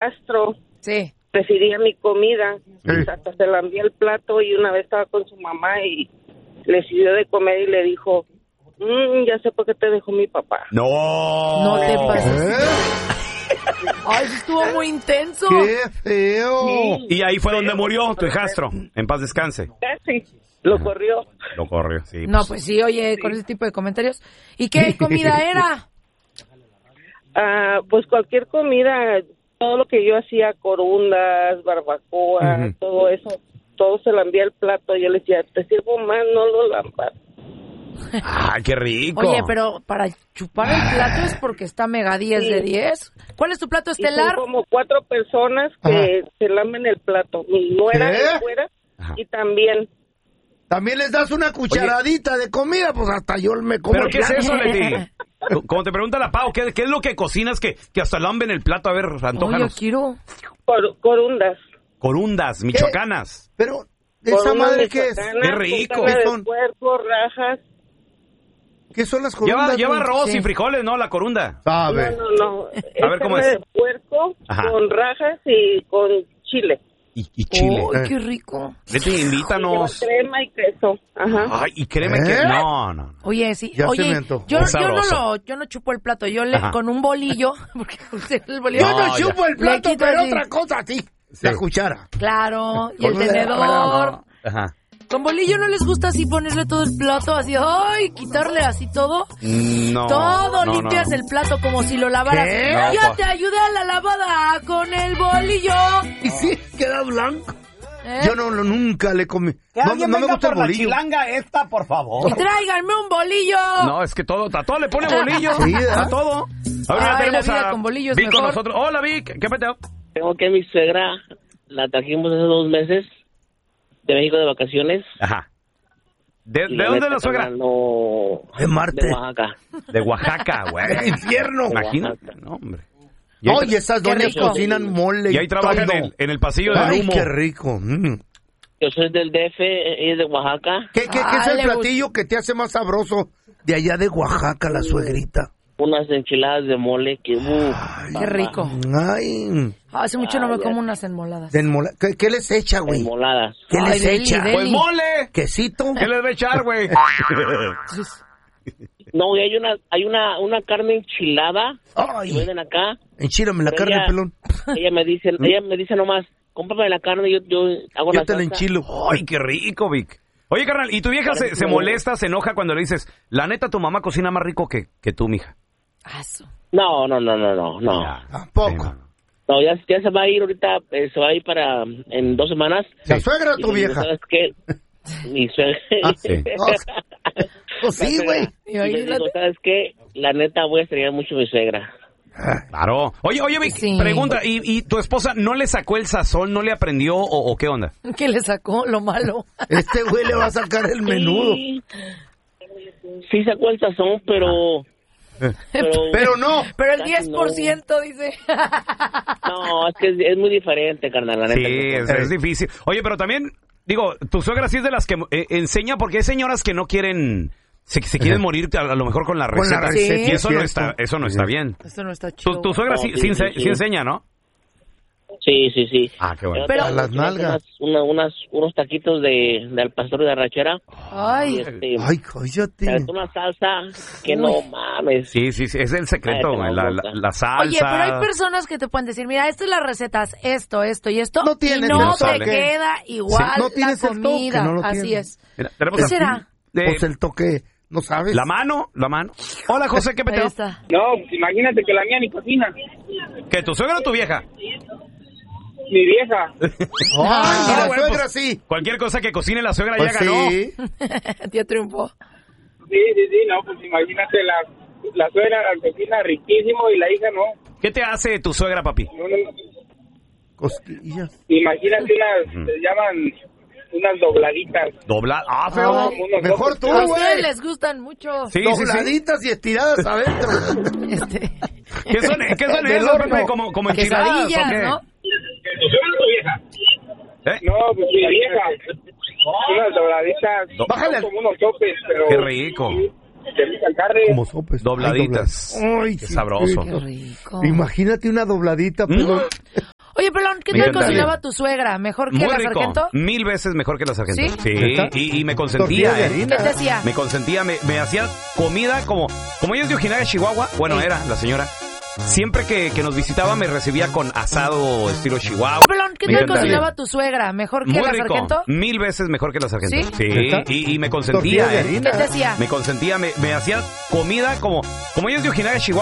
Castro. Sí. Prefería mi comida. Hasta se la envié el plato y una vez estaba con su mamá y le sirvió de comer y le dijo, ya sé por qué te dejó mi papá. No te pases. Ay, eso estuvo muy intenso. ¡Qué feo! Sí. Y ahí fue donde murió tu hijastro. En paz descanse. Casi. Lo corrió. Lo corrió, sí. No, pues sí, oye, con ese tipo de comentarios. ¿Y qué comida era? Pues cualquier comida, todo lo que yo hacía, corundas, barbacoa, todo eso, todo se lo envié al plato. Yo le decía, te sirvo más, no lo lampas. ¡Ay, qué rico! Oye, pero para chupar el plato es porque está mega 10 de 10. ¿Cuál es tu plato estelar? Son como 4 personas que se lamen el plato. Mi nuera ¿Qué? de fuera y también. También les das una cucharadita de comida, pues hasta yo me como. ¿Pero el qué es plato. eso, Leti? Como te pregunta la Pau, ¿qué es lo que cocinas que hasta lamben el plato? A ver, Oye, antójanos. quiero. Corundas. Corundas, michoacanas. Pero, ¿esa Corundas madre qué es? michoacanas, Qué rico. con carne ¿Qué de son? puerco, rajas. ¿Qué son las corundas? Lleva güey? arroz Sí. y frijoles, ¿no? La corunda. Sabe. No. A ver, ¿cómo carne es? de puerco Ajá. con rajas y con chile. Y chile. Ay, qué rico. Leti, Lleva invítanos. crema y queso. Ajá. Ay, y créeme que... No. Oye, sí. Ya se Oye, me antojó. yo Sabroso. no chupo el plato. Yo Ajá. con un bolillo, porque usé el bolillo. Yo no No, chupo el Le plato, quito pero así. otra cosa sí. Sí. La cuchara. Claro, y el tenedor. Ajá. ¿Con bolillo no les gusta así ponerle todo el plato? Así, ay, quitarle así todo. No. Todo, no, limpias no. el plato como si lo lavaras. ¿Qué? No, Yo pues. te ayudé a la lavada con el bolillo. Y sí, queda blanco. ¿Eh? Yo nunca le comí. No me gusta el bolillo. esta, por favor. Y tráiganme un bolillo. No, es que a todo le pone bolillo. Sí, ¿verdad? A todo. Ahora Ay, tenemos la vida a con bolillo es Vic con mejor. nosotros. Hola, Vic. ¿Qué peteo? Tengo que mi suegra la trajimos hace 2 meses de México de vacaciones. Ajá. ¿De Y dónde es la neta, suegra? carnal, no, De Marte. de Oaxaca. De Oaxaca, güey. ¡El infierno! Imagínate. No, hombre. Y ahí, Oye, esas Qué doñas rico. cocinan mole y ahí trabajan todo. en el pasillo del Ay, humo. qué rico. Yo soy del DF, ella es de Oaxaca. ¿Qué Ah, es el le platillo que te hace más sabroso de allá de Oaxaca, la suegrita? Unas enchiladas de mole que... Qué rico. Ay, Hace mucho no me como unas enmoladas. ¿Qué les echa, güey? Enmoladas. ¿Qué Ay, les deli, echa? deli. ¡Pues mole! ¿Quesito? ¿Qué les va a echar, güey? No, y hay una carne enchilada que Ay, venden acá. enchírame la Pero carne, ella- pelón. Ella me dice nomás, cómprame la carne, yo hago Yo la te la salsa. enchilo. ¡Ay, qué rico, Vic! Oye, carnal, ¿y tu vieja se molesta, se enoja cuando le dices, la neta, tu mamá cocina más rico que tú, mija? Aso. No. Ya. Tampoco. Sí, no. No, ya se va a ir ahorita, se va a ir en 2 semanas. ¿La suegra o Y tu me dijo, vieja? ¿sabes qué? Mi suegra. sí. Pues sí, güey. Y me dijo, ¿sabes qué? La neta, voy a extrañar mucho a mi suegra. Claro. Oye, Vic, Sí. pregunta, ¿y tu esposa no le sacó el sazón, no le aprendió o qué onda? ¿Qué le sacó lo malo? Este güey le va a sacar el menudo. Sí sacó el sazón, pero Pero no. Pero el Casi 10% dice. no, es que es muy diferente, carnal, la Sí, neta. es difícil. Oye, pero también, digo, tu suegra sí es de las que enseña, porque hay señoras que no quieren, se quieren morir a lo mejor con la Con la receta. receta, Y eso no cierto. está bien. Esto no está chido. Tu suegra No, sí sí, enseña, ¿no? Sí. Ah, qué bueno. Pero A las nalgas. unos taquitos de al pastor de arrachera. Ay, Ay, cállate. Es una salsa que no mames. Sí, es el secreto, Ay, güey, qué la mamota. salsa. oye, pero hay personas que te pueden decir, mira, estas son las recetas, esto y esto. No tienes y no el te toque. queda igual Sí, no tienes la el toque, comida. no lo Así tienes. es. Mira, tenemos ¿Qué aquí, será? Pues el toque, ¿no sabes? la mano. Hola, José, ¿qué Ahí peteo? está. No, imagínate que la mía ni cocina. ¿Que tu suegra o tu vieja? Mi vieja. Ay, la bueno, suegra pues, sí. Cualquier cosa que cocine la suegra Pues ya ganó. sí. Tía triunfó. Sí, no, pues imagínate la suegra cocina riquísimo y la hija no. ¿Qué te hace tu suegra, papi? Costillas. Imagínate se llaman unas dobladitas. Feo. Unos Mejor ojos. tú, A ustedes güey. les gustan mucho. Sí. Dobladitas y estiradas adentro. ¿Qué son Del esas, horno. Pepe? ¿Como enchiladas o Quesadillas, qué? ¿no? ¿Tu suegra o tu vieja? ¿Eh? No, pues mi vieja. Unas dobladitas. Bájale. Son como unos sopes, pero... Qué rico. De mucha carne. Como sopes. Dobladitas. Ay, Qué sí, sabroso. Qué rico. Imagínate una dobladita, pero Oye, Pelón, ¿qué te cocinaba tu suegra? ¿Mejor que Muy la rico, sargento? 1000 veces mejor que la sargento. ¿Sí? Y me consentía, ¿Qué te hacía? Me consentía, me hacía comida como ella es de Ojinaga, Chihuahua. Bueno, era la señora. Siempre que nos visitaba me recibía con asado estilo Chihuahua. Pelón, ¿qué te cocinaba tu suegra? ¿Mejor que Muy la rico, sargento? 1000 veces mejor que la sargento. ¿Sí? Y me consentía, ¿Qué te hacía? Me consentía, me hacía comida como ella es de Ojinaga, Chihuahua.